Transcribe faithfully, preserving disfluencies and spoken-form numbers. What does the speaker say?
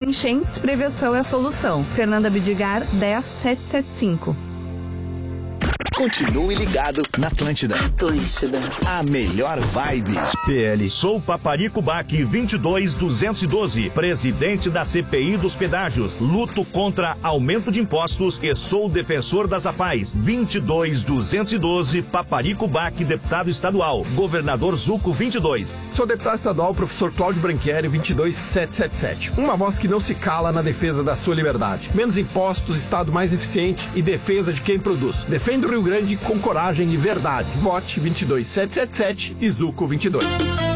enchentes, prevenção é a solução. Fernanda Bidigar, dez sete sete cinco. Continue ligado na Atlântida. Atlântida. A melhor vibe. P L. Sou Paparico Baque vinte e dois duzentos e doze, presidente da C P I dos pedágios. Luto contra aumento de impostos e sou defensor das APAES. vinte e dois duzentos e doze, Paparico Baque, deputado estadual. Governador Zuco vinte e dois. Sou deputado estadual, professor Cláudio Branchieri, vinte e dois setecentos e setenta e sete. Uma voz que não se cala na defesa da sua liberdade. Menos impostos, Estado mais eficiente e defesa de quem produz. Defenda o Rio Grande com coragem e verdade. Vote vinte e dois setecentos e setenta e sete e Zuco vinte e dois.